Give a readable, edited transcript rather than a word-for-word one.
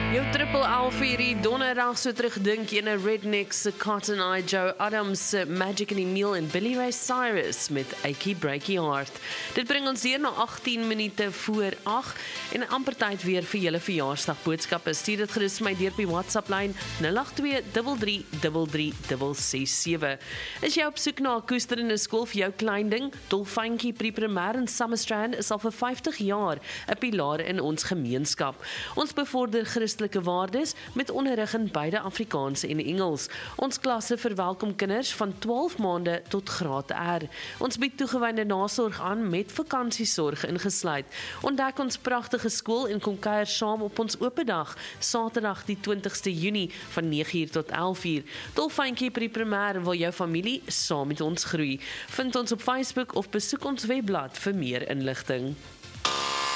Jou triple L vir die donderdag so terugdink jy na Rednex, Cotton Eye Joe Adams, Magic and Emil en Billy Ray Cyrus met Achy Breaky Heart. Dit bring ons hier na 18 minute voor 8 en amper tyd weer vir julle verjaarsdag boodskappe. Stuur dit gerus my deur op die WhatsApp lyn 082333367. Is jy op soek na 'n koesterende skool vir jou klein ding? Dolfyntjie Pre-Primêr in Summerstrand is al vir 50 jaar 'n pilaar in ons gemeenskap. Ons bevorder Christelike waardes met onderrig in beide Afrikaans en Engels. Ons klasse verwelkom kinders van 12 maande tot graad R. Ons bied toegewyde nasorg aan met vakansiesorg ingesluit. Ontdek ons pragtige skool en kom kuier saam op ons oop dag, Saterdag die 20ste Junie van 9:00 tot 11:00. Dolfyntjie Pre-Primêr wil jou familie saam met ons groei. Vind ons op Facebook of besoek ons webblad vir meer inligting.